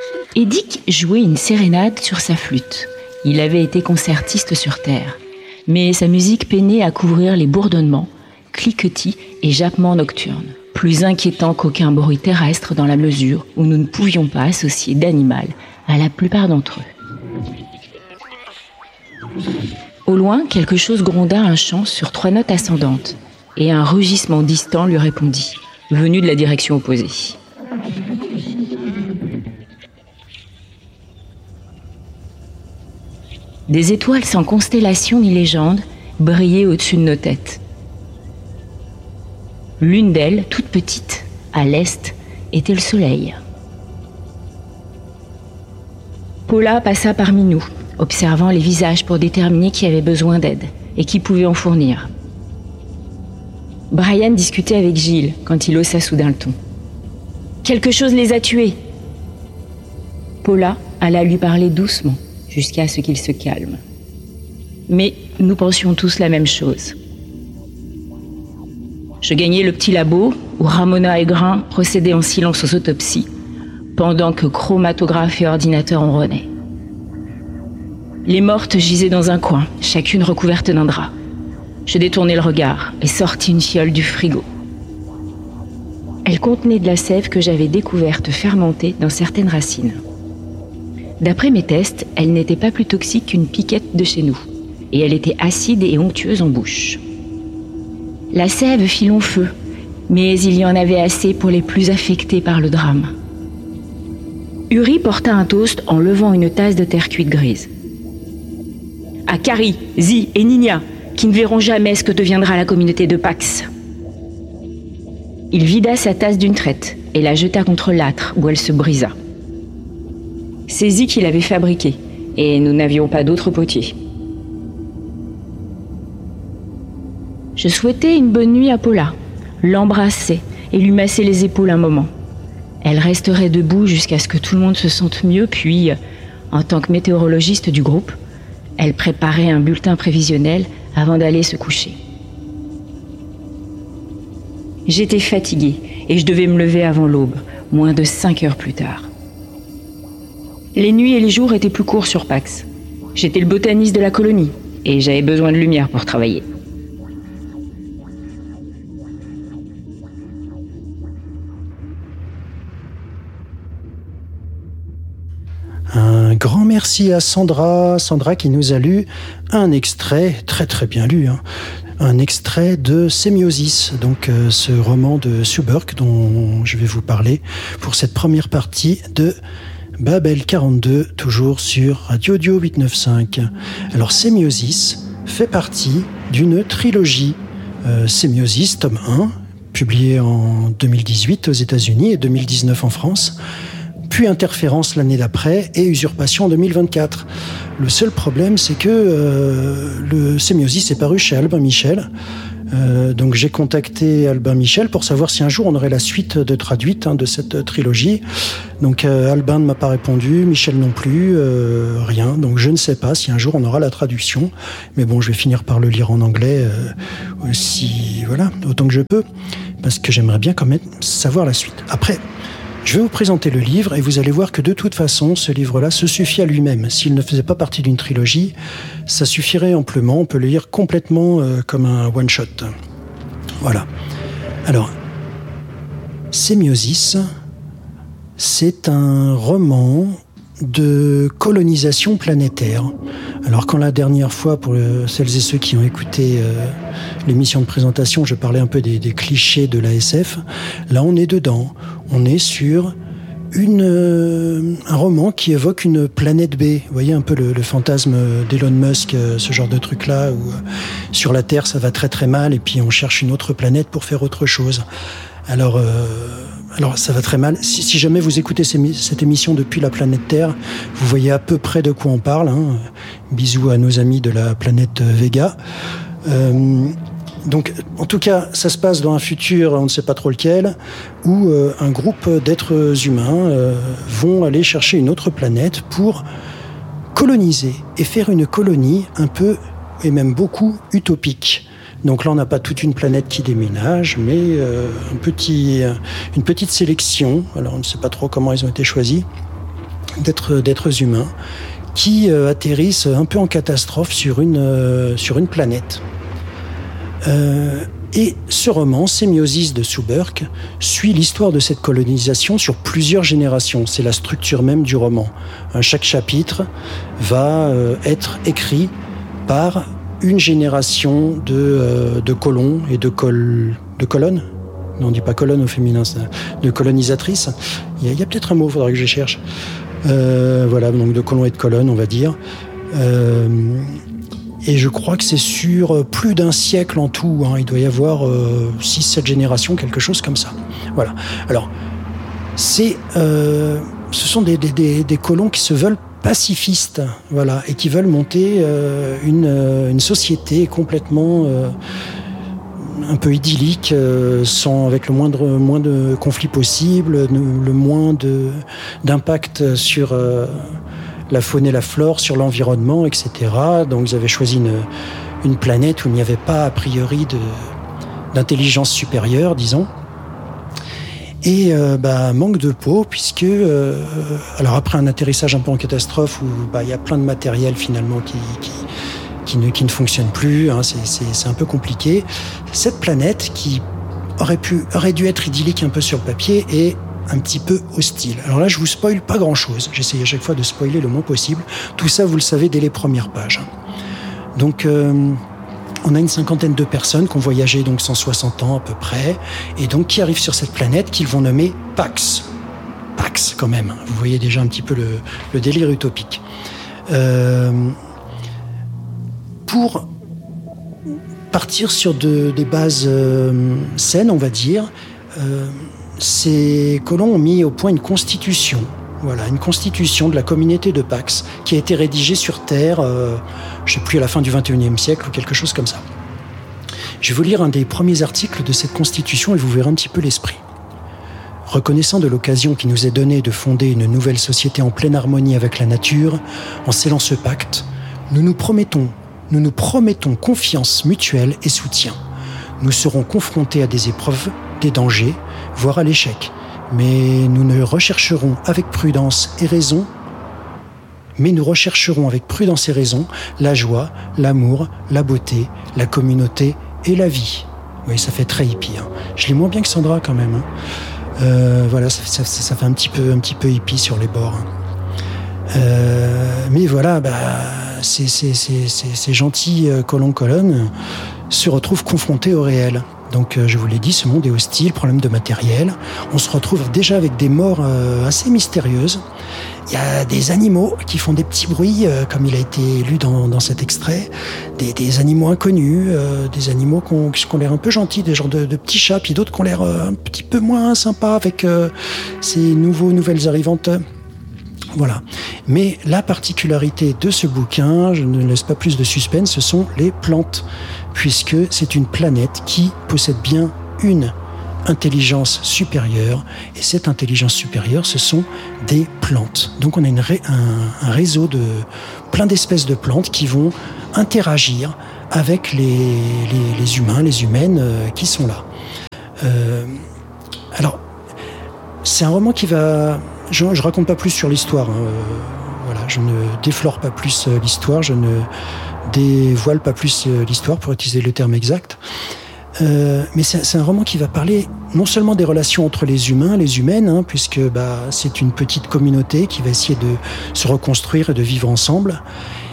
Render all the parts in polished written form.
Edic jouait une sérénade sur sa flûte. Il avait été concertiste sur Terre, mais sa musique peinait à couvrir les bourdonnements, cliquetis et jappements nocturnes, plus inquiétants qu'aucun bruit terrestre dans la mesure où nous ne pouvions pas associer d'animal à la plupart d'entre eux. Au loin, quelque chose gronda un chant sur 3 notes ascendantes, et un rugissement distant lui répondit, venu de la direction opposée. Des étoiles sans constellation ni légende brillaient au-dessus de nos têtes. L'une d'elles, toute petite, à l'est, était le soleil. Paula passa parmi nous, observant les visages pour déterminer qui avait besoin d'aide et qui pouvait en fournir. Brian discutait avec Gilles quand il haussa soudain le ton. « Quelque chose les a tués !» Paula alla lui parler doucement, jusqu'à ce qu'il se calme. Mais nous pensions tous la même chose. Je gagnais le petit labo où Ramona et Grain procédaient en silence aux autopsies, pendant que chromatographe et ordinateur ronronnaient. Les mortes gisaient dans un coin, chacune recouverte d'un drap. Je détournai le regard et sortis une fiole du frigo. Elle contenait de la sève que j'avais découverte fermentée dans certaines racines. D'après mes tests, elle n'était pas plus toxique qu'une piquette de chez nous, et elle était acide et onctueuse en bouche. La sève fit long feu, mais il y en avait assez pour les plus affectés par le drame. Uri porta un toast en levant une tasse de terre cuite grise. À Carrie, Zi et Nina, qui ne verront jamais ce que deviendra la communauté de Pax. Il vida sa tasse d'une traite et la jeta contre l'âtre où elle se brisa. C'est Zi qui l'avait fabriquée, et nous n'avions pas d'autre potier. Je souhaitais une bonne nuit à Paula, l'embrassai et lui massai les épaules un moment. Elle resterait debout jusqu'à ce que tout le monde se sente mieux, puis, en tant que météorologiste du groupe, elle préparait un bulletin prévisionnel avant d'aller se coucher. J'étais fatiguée et je devais me lever avant l'aube, moins de 5 heures plus tard. Les nuits et les jours étaient plus courts sur Pax. J'étais le botaniste de la colonie et j'avais besoin de lumière pour travailler. Un grand merci à Sandra qui nous a lu un extrait, très très bien lu, un extrait de Sémiosis, donc ce roman de Sue Burke dont je vais vous parler pour cette première partie de Babel 42, toujours sur Radio Dio 895. Alors Sémiosis fait partie d'une trilogie. Sémiosis, tome 1, publié en 2018 aux États-Unis et 2019 en France, puis Interférence l'année d'après et Usurpation en 2024. Le seul problème, c'est que le Sémiosis est paru chez Albin Michel. Donc j'ai contacté Albin Michel pour savoir si un jour on aurait la suite de traduite de cette trilogie. Donc Albin ne m'a pas répondu, Michel non plus, rien. Donc je ne sais pas si un jour on aura la traduction. Mais bon, je vais finir par le lire en anglais aussi, voilà, autant que je peux, parce que j'aimerais bien quand même savoir la suite. Après, je vais vous présenter le livre et vous allez voir que de toute façon, ce livre-là se suffit à lui-même. S'il ne faisait pas partie d'une trilogie, ça suffirait amplement. On peut le lire complètement comme un one-shot. Voilà. Alors, Sémiosis, c'est un roman de colonisation planétaire. Alors quand la dernière fois, pour celles et ceux qui ont écouté l'émission de présentation, je parlais un peu des clichés de la SF, là on est dedans. On est sur un roman qui évoque une planète B. Vous voyez un peu le fantasme d'Elon Musk, ce genre de truc-là, où sur la Terre ça va très très mal et puis on cherche une autre planète pour faire autre chose. Alors ça va très mal. Si jamais vous écoutez cette émission depuis la planète Terre, vous voyez à peu près de quoi on parle. Bisous à nos amis de la planète Vega. Donc, en tout cas, ça se passe dans un futur, on ne sait pas trop lequel, où un groupe d'êtres humains vont aller chercher une autre planète pour coloniser et faire une colonie un peu, et même beaucoup, utopique. Donc là, on n'a pas toute une planète qui déménage, mais une petite sélection. Alors, on ne sait pas trop comment ils ont été choisis. d'êtres humains qui atterrissent un peu en catastrophe sur une planète. Et ce roman, Sémiosis de Sue Burke, suit l'histoire de cette colonisation sur plusieurs générations. C'est la structure même du roman. Chaque chapitre va être écrit par une génération de colons et de colonnes. Non, on ne dit pas colonne au féminin, de colonisatrices. Il y a peut-être un mot, il faudrait que je cherche. Voilà, donc de colons et de colonnes, on va dire. Et je crois que c'est sur plus d'un siècle en tout. Il doit y avoir 6-7 générations, quelque chose comme ça. Voilà. Alors, ce sont des colons qui se veulent pacifistes, voilà, et qui veulent monter une société complètement un peu idyllique, avec le moins de conflits possible, le moins d'impact sur la faune et la flore, sur l'environnement, etc. Donc ils avaient choisi une planète où il n'y avait pas a priori d'intelligence supérieure, disons. Et manque de peau, puisque alors après un atterrissage un peu en catastrophe où il y a plein de matériel finalement qui ne fonctionne plus, c'est un peu compliqué. Cette planète qui aurait dû être idyllique un peu sur le papier est un petit peu hostile. Alors là, je vous spoile pas grand-chose. J'essaye à chaque fois de spoiler le moins possible. Tout ça, vous le savez dès les premières pages. Donc, on a une 50aine de personnes qui ont voyagé donc 160 ans à peu près, et donc qui arrivent sur cette planète qu'ils vont nommer Pax. Pax, quand même. Vous voyez déjà un petit peu le délire utopique. Pour partir sur des bases saines, on va dire, ces colons ont mis au point une constitution. Voilà, une constitution de la communauté de Pax qui a été rédigée sur Terre, je ne sais plus, à la fin du XXIe siècle ou quelque chose comme ça. Je vais vous lire un des premiers articles de cette constitution et vous verrez un petit peu l'esprit. Reconnaissant de l'occasion qui nous est donnée de fonder une nouvelle société en pleine harmonie avec la nature, en scellant ce pacte, nous nous promettons confiance mutuelle et soutien. Nous serons confrontés à des épreuves, des dangers, voire à l'échec. Mais nous rechercherons avec prudence et raison la joie, l'amour, la beauté, la communauté et la vie. Oui, ça fait très hippie. Je lis moins bien que Sandra quand même. Voilà, ça fait un petit peu hippie sur les bords. Mais voilà, ces gentils colons-colonnes se retrouvent confrontés au réel. Donc, je vous l'ai dit, ce monde est hostile, problème de matériel. On se retrouve déjà avec des morts assez mystérieuses. Il y a des animaux qui font des petits bruits, comme il a été lu dans cet extrait. Des animaux inconnus, des animaux qui ont l'air un peu gentils, des genres de petits chats, puis d'autres qui ont l'air un petit peu moins sympas avec ces nouvelles arrivantes. Voilà. Mais la particularité de ce bouquin, je ne laisse pas plus de suspense, ce sont les plantes, puisque c'est une planète qui possède bien une intelligence supérieure, et cette intelligence supérieure, ce sont des plantes. Donc on a un réseau de plein d'espèces de plantes qui vont interagir avec les humains, les humaines qui sont là. Alors, c'est un roman qui va... Je raconte pas plus sur l'histoire. Voilà, je ne déflore pas plus l'histoire, je ne dévoile pas plus l'histoire, pour utiliser le terme exact. Mais c'est un roman qui va parler non seulement des relations entre les humains, les humaines, puisque c'est une petite communauté qui va essayer de se reconstruire et de vivre ensemble,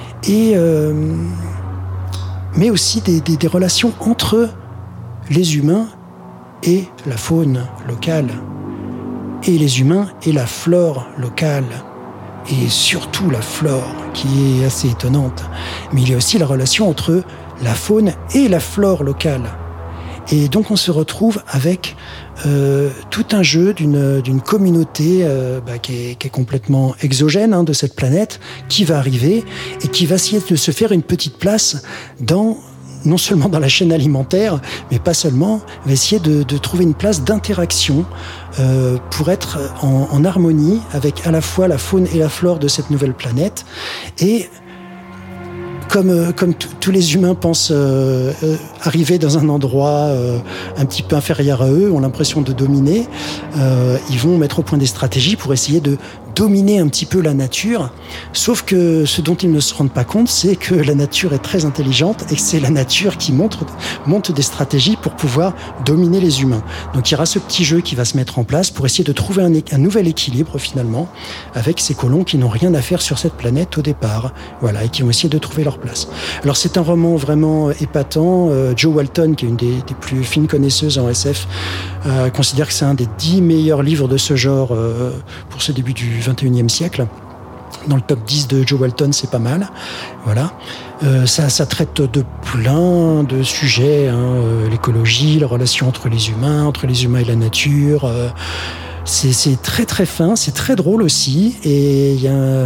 mais aussi des relations entre les humains et la faune locale, et les humains et la flore locale, et surtout la flore, qui est assez étonnante. Mais il y a aussi la relation entre la faune et la flore locale. Et donc on se retrouve avec tout un jeu d'une communauté qui est complètement exogène de cette planète, qui va arriver et qui va essayer de se faire une petite place non seulement dans la chaîne alimentaire, mais pas seulement, va essayer de trouver une place d'interaction pour être en harmonie avec à la fois la faune et la flore de cette nouvelle planète. Et comme tous les humains pensent arriver dans un endroit un petit peu inférieur à eux, ont l'impression de dominer, ils vont mettre au point des stratégies pour essayer de dominer un petit peu la nature, sauf que ce dont ils ne se rendent pas compte, c'est que la nature est très intelligente et que c'est la nature qui monte des stratégies pour pouvoir dominer les humains. Donc il y aura ce petit jeu qui va se mettre en place pour essayer de trouver un nouvel équilibre finalement avec ces colons qui n'ont rien à faire sur cette planète au départ, voilà, et qui vont essayer de trouver leur place. Alors c'est un roman vraiment épatant. Jo Walton, qui est une des plus fines connaisseuses en SF, considère que c'est un des 10 meilleurs livres de ce genre pour ce début du 21e siècle. Dans le top 10 de Jo Walton, c'est pas mal. Voilà. Ça traite de plein de sujets, l'écologie, la relation entre les humains et la nature. C'est très très fin, c'est très drôle aussi, et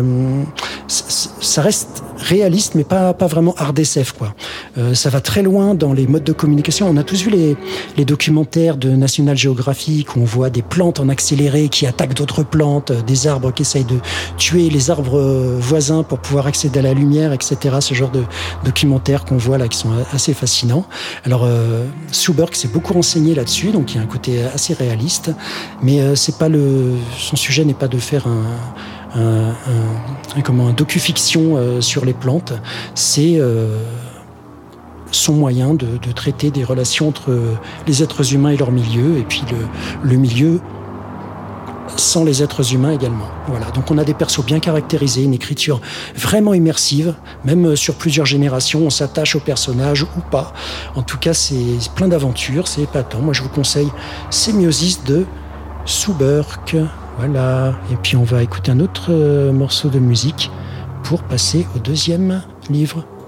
ça reste réaliste, mais pas vraiment hard SF, quoi. Ça va très loin dans les modes de communication. On a tous vu les documentaires de National Geographic où on voit des plantes en accéléré qui attaquent d'autres plantes, des arbres qui essayent de tuer les arbres voisins pour pouvoir accéder à la lumière, etc. Ce genre de documentaires qu'on voit là qui sont assez fascinants. Alors Suberg s'est beaucoup renseigné là-dessus, donc il y a un côté assez réaliste, mais son sujet n'est pas de faire un docu-fiction sur les plantes, c'est son moyen de traiter des relations entre les êtres humains et leur milieu, et puis le milieu sans les êtres humains également. Voilà. Donc on a des persos bien caractérisés, une écriture vraiment immersive, même sur plusieurs générations, on s'attache aux personnages ou pas. En tout cas, c'est plein d'aventures, c'est épatant. Moi, je vous conseille Sémiosis de Suberg. Voilà. Et puis on va écouter un autre morceau de musique pour passer au deuxième livre.